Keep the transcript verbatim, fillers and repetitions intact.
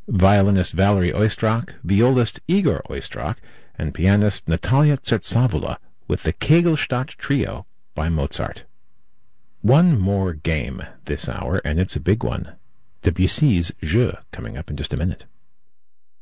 violinist Valery Oistrakh, violist Igor Oistrakh, and pianist Natalia Tsertsavula with the Kegelstadt Trio by Mozart. One more game this hour, and it's a big one. Debussy's Jeu, coming up in just a minute.